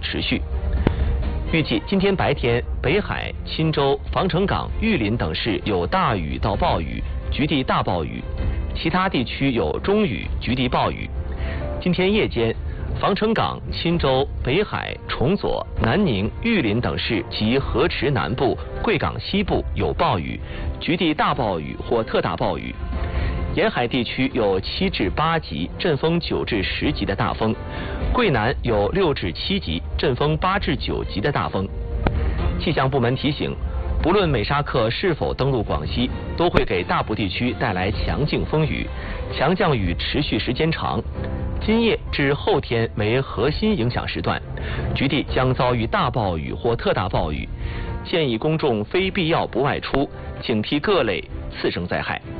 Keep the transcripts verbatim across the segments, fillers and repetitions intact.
持续。预计今天白天，北海、钦州、防城港、玉林等市有大雨到暴雨，局地大暴雨；其他地区有中雨，局地暴雨。今天夜间，防城港、钦州、北海、崇左、南宁、玉林等市及河池南部、贵港西部有暴雨，局地大暴雨或特大暴雨。沿海地区有七至八级，阵风九至十级的大风；桂南有六至七级，阵风八至九级的大风。气象部门提醒，不论美沙克是否登陆广西，都会给大部地区带来强劲风雨，强降雨持续时间长。今夜至后天为核心影响时段，局地将遭遇大暴雨或特大暴雨，建议公众非必要不外出，警惕各类次生灾害。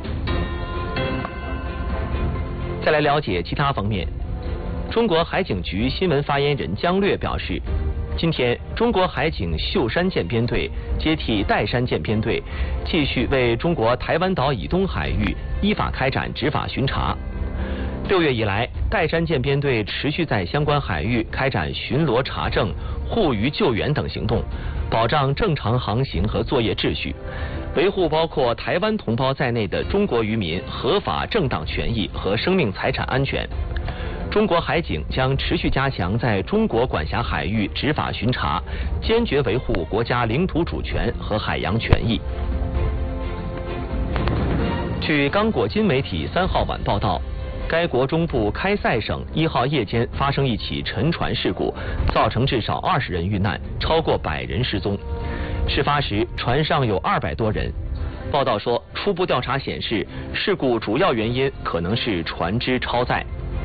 再来了解其他方面，中国海警局新闻发言人姜略表示，今天中国海警秀山舰编队接替岱山舰编队，继续为中国台湾岛以东海域依法开展执法巡查。六月以来，岱山舰编队持续在相关海域开展巡逻查证、护渔救援等行动，保障正常航行和作业秩序，维护包括台湾同胞在内的中国渔民合法正当权益和生命财产安全。中国海警将持续加强在中国管辖海域执法巡查，坚决维护国家领土主权和海洋权益。据刚果金媒体三号晚报道，该国中部开塞省一号夜间发生一起沉船事故，造成至少二十人遇难，超过百人失踪。事发时，船上有二百多人。报道说，初步调查显示，事故主要原因可能是船只超载。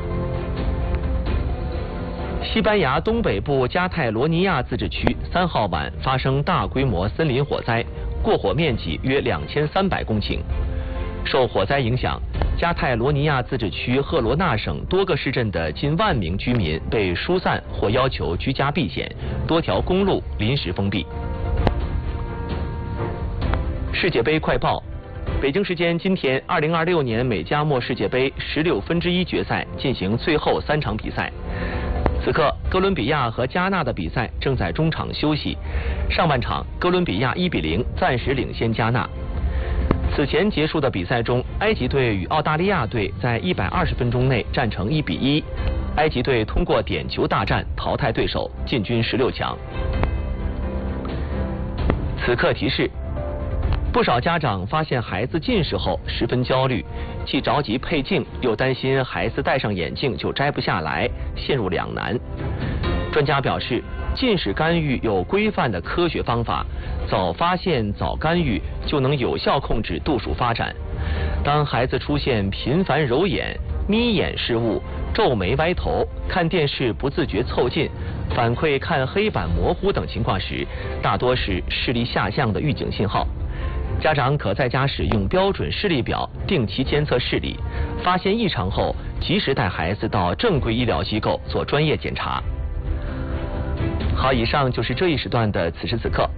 西班牙东北部加泰罗尼亚自治区三号晚发生大规模森林火灾，过火面积约两千三百公顷。受火灾影响，加泰罗尼亚自治区赫罗纳省多个市镇的近万名居民被疏散或要求居家避险，多条公路临时封闭。世界杯快报：北京时间今天，二零二六年美加墨世界杯十六分之一决赛进行最后三场比赛。此刻，哥伦比亚和加纳的比赛正在中场休息。上半场，哥伦比亚一比零暂时领先加纳。此前结束的比赛中，埃及队与澳大利亚队在一百二十分钟内战成一比一，埃及队通过点球大战淘汰对手，进军十六强。此刻提示：不少家长发现孩子近视后十分焦虑，既着急配镜，又担心孩子戴上眼镜就摘不下来，陷入两难。专家表示，近视干预有规范的科学方法，早发现早干预就能有效控制度数发展。当孩子出现频繁揉眼、眯眼视物、皱眉歪头、看电视不自觉凑近、反馈看黑板模糊等情况时，大多是视力下降的预警信号。家长可在家使用标准视力表定期监测视力，发现异常后及时带孩子到正规医疗机构做专业检查。好，以上就是这一时段的此时此刻，